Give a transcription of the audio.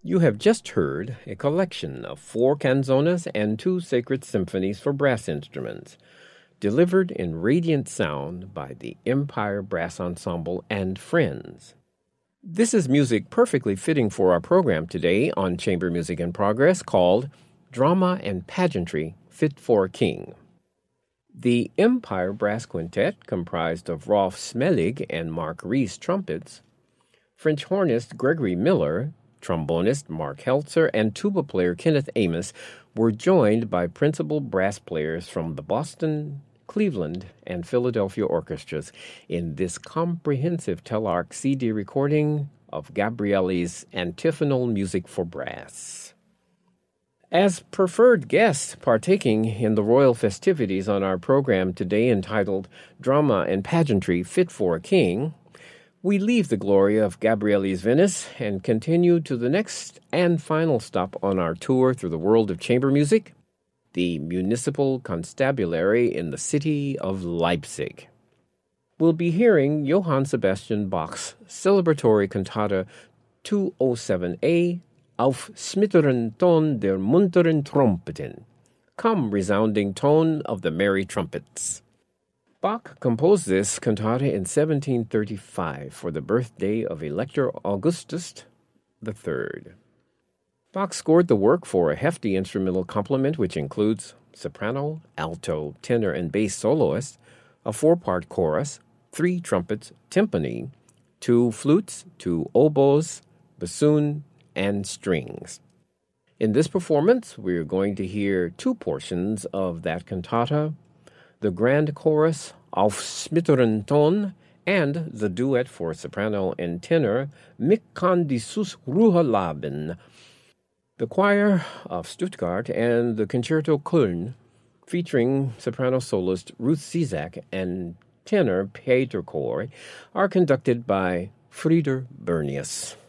You have just heard a collection of 4 canzonas and 2 sacred symphonies for brass instruments, delivered in radiant sound by the Empire Brass Ensemble and friends. This is music perfectly fitting for our program today on Chamber Music in Progress called Drama and Pageantry Fit for a King. The Empire Brass Quintet, comprised of Rolf Smelig and Mark Rees trumpets, French hornist Gregory Miller, trombonist Mark Heltzer, and tuba player Kenneth Amos, were joined by principal brass players from the Boston, Cleveland, and Philadelphia orchestras in this comprehensive Telarc CD recording of Gabrielli's Antiphonal Music for Brass. As preferred guests partaking in the royal festivities on our program today entitled Drama and Pageantry Fit for a King, we leave the glory of Gabrielli's Venice and continue to the next and final stop on our tour through the world of chamber music, the Municipal Constabulary in the city of Leipzig. We'll be hearing Johann Sebastian Bach's celebratory cantata 207a, Auf smitteren Ton der munteren Trompeten, Come resounding tone of the merry trumpets. Bach composed this cantata in 1735 for the birthday of Elector Augustus III. Bach scored the work for a hefty instrumental complement which includes soprano, alto, tenor, and bass soloists, a 4-part chorus, 3 trumpets, timpani, 2 flutes, 2 oboes, bassoon, and strings. In this performance, we're going to hear 2 portions of that cantata, the grand chorus Auf smitteren Ton, and the duet for soprano and tenor Mich kann dieses Ruhe laben, the choir of Stuttgart, and the Concerto Köln, featuring soprano soloist Ruth Zizak and tenor Peter Kohr, are conducted by Frieder Bernius.